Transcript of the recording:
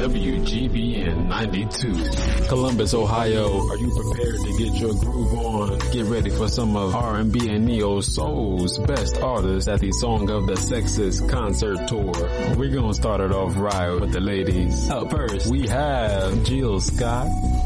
WGBN 92. Columbus, Ohio. Are you prepared to get your groove on? Get ready for some of R&B and Neo Soul's best artists at the Song of the Sexes concert tour. We're gonna start it off right with the ladies. Up first, we have Jill Scott.